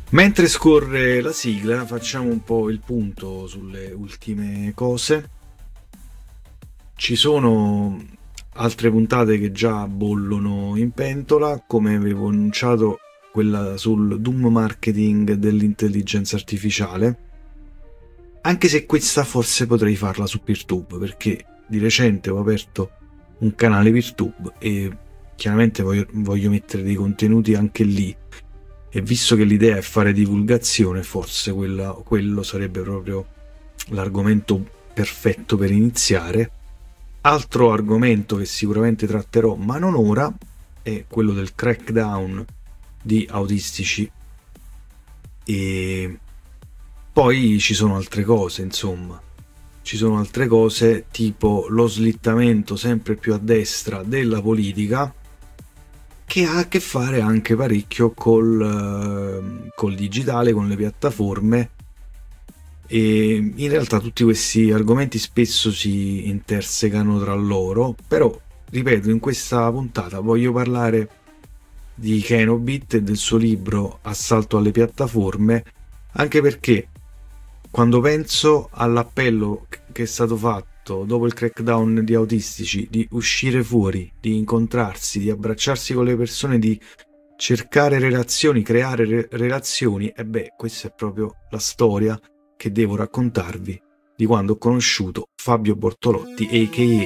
Mentre scorre la sigla, facciamo un po' il punto sulle ultime cose. Ci sono altre puntate che già bollono in pentola, come avevo annunciato, quella sul doom marketing dell'intelligenza artificiale. Anche se questa forse potrei farla su PeerTube, perché di recente ho aperto un canale PeerTube e chiaramente voglio mettere dei contenuti anche lì. E visto che l'idea è fare divulgazione, forse quello sarebbe proprio l'argomento perfetto per iniziare. Altro argomento che sicuramente tratterò, ma non ora, è quello del crackdown di autistici. E poi ci sono altre cose, insomma. Ci sono altre cose tipo lo slittamento sempre più a destra della politica, che ha a che fare anche parecchio col digitale, con le piattaforme, e in realtà tutti questi argomenti spesso si intersecano tra loro, però ripeto, in questa puntata voglio parlare di Kenobit e del suo libro Assalto alle piattaforme, anche perché quando penso all'appello che è stato fatto dopo il crackdown di autistici, di uscire fuori, di incontrarsi, di abbracciarsi con le persone, di cercare relazioni, creare relazioni, e beh, questa è proprio la storia che devo raccontarvi di quando ho conosciuto Fabio Bortolotti, a.k.a.